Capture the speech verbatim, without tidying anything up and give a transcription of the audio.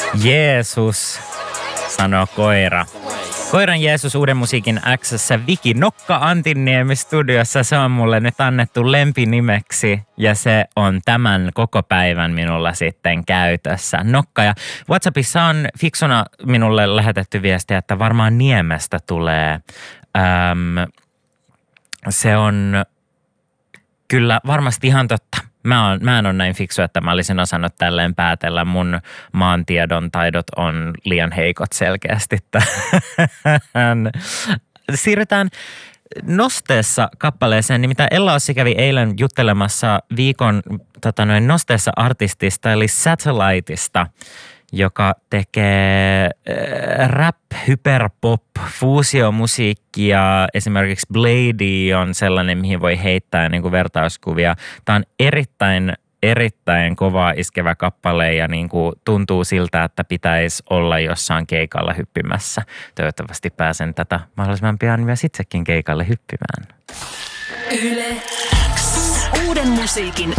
Jeesus, sanoo koira. Koiran Jeesus uuden musiikin X:ssä Viki Nokka Antinniemi studiossa. Se on mulle nyt annettu lempinimeksi ja se on tämän koko päivän minulla sitten käytössä. Nokka. Ja WhatsAppissa on fiksuna minulle lähetetty viestiä, että varmaan Niemestä tulee. Öm, se on kyllä varmasti ihan totta. Mä, on, mä en ole näin fiksu, että mä olisin osannut tälleen päätellä. Mun maantiedon taidot on liian heikot selkeästi. Siirrytään Nosteessa kappaleeseen. Nimittäin Ella Ossi kävi eilen juttelemassa viikon tota noin, Nosteessa artistista eli Satelliteista, joka tekee rap, hyperpop, fuusiomusiikkia. Esimerkiksi Blady on sellainen, mihin voi heittää niin kuin vertauskuvia. Tämä on erittäin, erittäin kovaa iskevä kappale ja niin kuin tuntuu siltä, että pitäisi olla jossain keikalla hyppimässä. Toivottavasti pääsen tätä mahdollisimman pian myös itsekin keikalle hyppimään. Yle X. Uuden musiikin